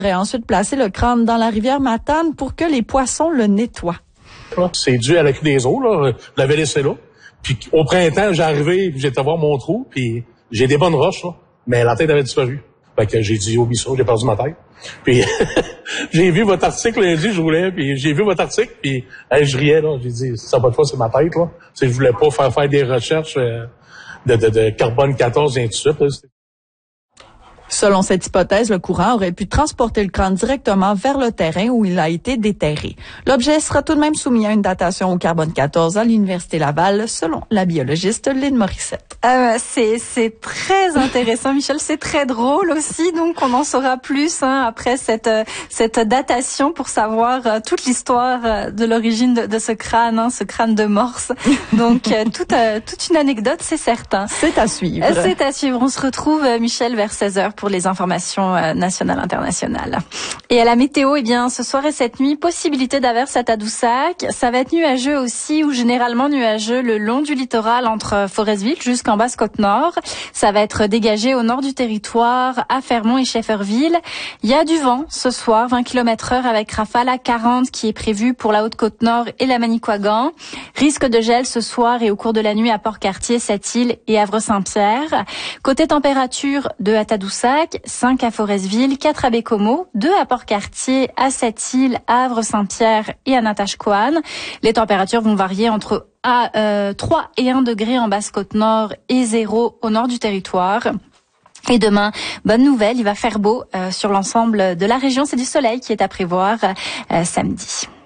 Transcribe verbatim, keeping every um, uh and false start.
Et ensuite placer le crâne dans la rivière Matane pour que les poissons le nettoient. C'est dû à la crue des eaux, là. Je l'avais laissé là. Puis au printemps, j'ai arrivé, j'étais voir mon trou, puis j'ai des bonnes roches, là, mais la tête avait disparu. Fait que j'ai dit, oublie ça, j'ai perdu ma tête. Puis j'ai vu votre article lundi, je voulais, puis j'ai vu votre article, puis hey, je riais, là. J'ai dit, ça va pas de fois, c'est ma tête, là. T'sais, je voulais pas faire faire des recherches euh, de, de, de carbone quatorze et ainsi de suite, là. Selon cette hypothèse, le courant aurait pu transporter le crâne directement vers le terrain où il a été déterré. L'objet sera tout de même soumis à une datation au carbone quatorze à l'Université Laval, selon la biologiste Lynn Morissette. Euh, c'est, c'est très intéressant, Michel. C'est très drôle aussi. Donc, on en saura plus hein, après cette, cette datation pour savoir euh, toute l'histoire euh, de l'origine de, de ce crâne, hein, ce crâne de morse. Donc, euh, toute, euh, toute une anecdote, c'est certain. C'est à suivre. Euh, c'est à suivre. On se retrouve, euh, Michel, vers seize heures pour les informations euh, nationales internationales. Et à la météo, eh bien, ce soir et cette nuit, possibilité d'averse à Tadoussac. Ça va être nuageux aussi, ou généralement nuageux le long du littoral entre Forestville jusqu'en Basse-Côte-Nord. Ça va être dégagé au nord du territoire, à Fermont et Schefferville. Il y a du vent ce soir, vingt kilomètres heure avec rafale à quarante qui est prévu pour la Haute-Côte-Nord et la Manicouagan. Risque de gel ce soir et au cours de la nuit à Port-Cartier, Sept-Îles et Havre-Saint-Pierre. Côté température, deux à Tadoussac, cinq à Forestville, quatre à Bécomo, deux à Port-Cartier, à Sept-Îles, à Havre-Saint-Pierre et à Natashquan. Les températures vont varier entre à euh, trois et un degré en Basse-Côte-Nord et zéro au nord du territoire. Et demain, bonne nouvelle, il va faire beau euh, sur l'ensemble de la région. C'est du soleil qui est à prévoir euh, samedi.